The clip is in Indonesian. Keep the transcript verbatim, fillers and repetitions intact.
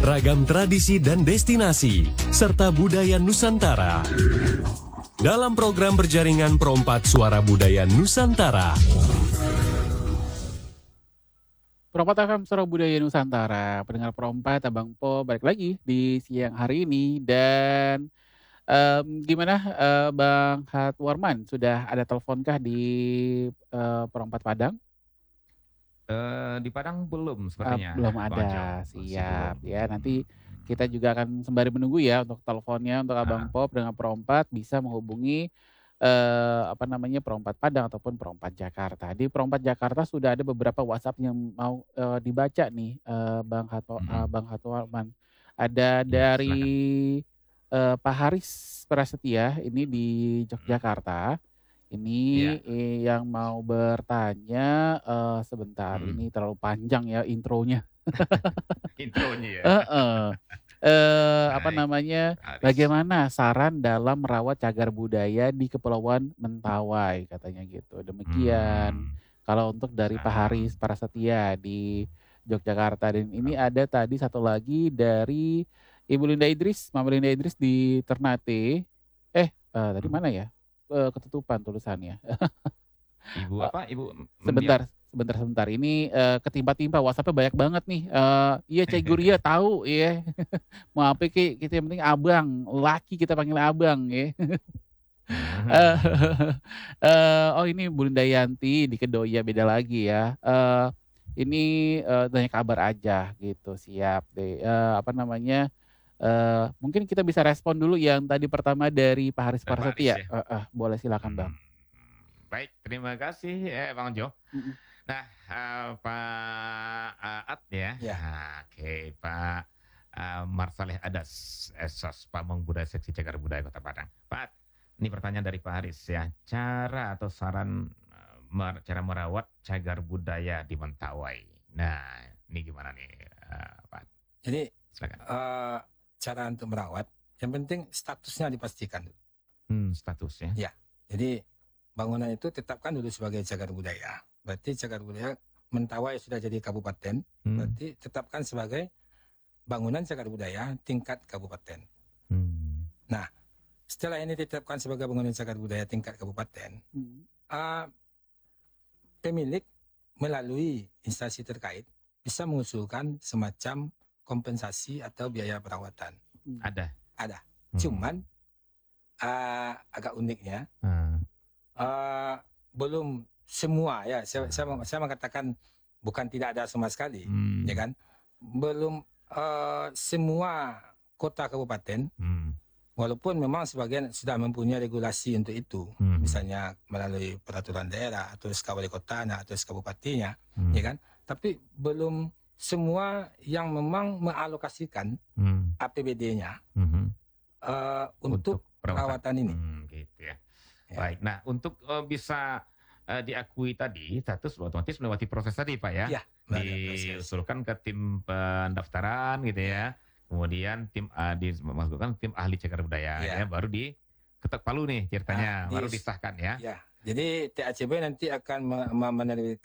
ragam tradisi dan destinasi, serta budaya Nusantara. Dalam program berjaringan Perompat Suara Budaya Nusantara. Perompat F M Suara Budaya Nusantara, pendengar Perompat, Abang Po balik lagi di siang hari ini. Dan um, gimana uh, Bang Hatwarman, sudah ada teleponkah di uh, Perompat Padang? Uh, di Padang belum sepertinya. Uh, belum ada, siap ya. Nanti kita juga akan sembari menunggu ya untuk teleponnya untuk Abang Po dengan Perompat bisa menghubungi uh, apa namanya Perompat Padang ataupun Perompat Jakarta. Di Perompat Jakarta sudah ada beberapa WhatsApp yang mau uh, dibaca nih, uh, Bang Hato, hmm. uh, Bang Hatwarman. Ada ya, dari uh, Pak Haris Prasetya ini di Yogyakarta. Ini ya. eh, yang mau bertanya uh, sebentar, hmm. ini terlalu panjang ya intronya. Intronya ya. uh, uh. Uh, apa namanya? Haris. Bagaimana saran dalam merawat cagar budaya di Kepulauan Mentawai katanya gitu. Demikian. Hmm. Kalau untuk dari Pak Haris Prasetya di Yogyakarta, dan ini ada tadi satu lagi dari Ibu Linda Idris, Mama Linda Idris di Ternate. Eh, uh, tadi mana ya? Uh, ketutupan tulisannya. Ibu apa? Ibu sebentar, sebentar, sebentar. Ini uh, ketimpa-timpa WhatsApp-nya banyak banget nih. Uh, iya, Cai Guria tahu ya. Mau apa ki? Kita yang penting abang, laki kita panggil abang ya. uh, uh, oh ini Bu Linda Yanti di Kedoya, beda lagi ya. Uh, ini uh, tanya kabar aja gitu, siap deh. Uh, apa namanya? Uh, mungkin kita bisa respon dulu yang tadi pertama dari Pak Haris Prasetya. Ya? Uh, uh, boleh silakan Bang. Hmm, baik, terima kasih ya Bang Jo. Mm-hmm. Nah, uh, Pak uh, At ya. ya. Nah, Oke, okay, Pak uh, Marsaleh Adas, Esos Pamong Budaya Seksi Cagar Budaya Kota Padang. Pak, ini pertanyaan dari Pak Haris ya. Cara atau saran uh, mer- cara merawat cagar budaya di Mentawai. Nah, ini gimana nih uh, Pak? Jadi, silakan. Uh, cara untuk merawat, yang penting statusnya dipastikan. Hmm, statusnya. Ya, jadi bangunan itu tetapkan dulu sebagai cagar budaya. Berarti cagar budaya Mentawai sudah jadi kabupaten, hmm. berarti tetapkan sebagai bangunan cagar budaya tingkat kabupaten. Hmm. Nah, setelah ini ditetapkan sebagai bangunan cagar budaya tingkat kabupaten, hmm. uh, pemilik melalui instansi terkait bisa mengusulkan semacam kompensasi atau biaya perawatan. Ada. Ada. Hmm. Cuman uh, agak uniknya hmm. uh, belum semua ya. Saya, hmm. saya, saya mengatakan bukan tidak ada sama sekali, hmm. ya kan? Belum uh, semua kota kabupaten, hmm. walaupun memang sebagian sudah mempunyai regulasi untuk itu, hmm. misalnya melalui peraturan daerah atau S K wali kotanya atau S K bupatinya, hmm. ya kan? Tapi belum semua yang memang mengalokasikan hmm. A P B D-nya hmm. uh, untuk, untuk perawatan, perawatan ini. Hmm, gitu ya. Ya. Baik. Nah, untuk uh, bisa uh, diakui tadi status otomatis melewati proses tadi, Pak ya. Ya, diusulkan ke tim pendaftaran gitu ya. Kemudian tim uh, dimasukkan tim ahli cagar budaya ya, ya baru diketok palu nih ceritanya, nah, baru di, disahkan ya. Ya. Jadi T A C B nanti akan menerbitkan